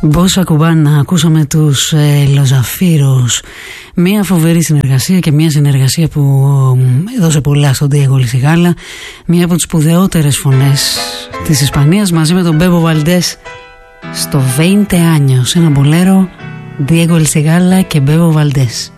Μπόσα Κουμπάνα, ακούσαμε τους Λοζαφίρους. Μια φοβερή συνεργασία και μια συνεργασία που έδωσε πολλά στον Diego Λισιγάλα. Μια από τις σπουδαιότερες φωνές της Ισπανίας, μαζί με τον Μπέμπο Βαλντές στο 20 años. Ένα μπολέρο Diego Λισιγάλα και Μπέμπο Βαλντές.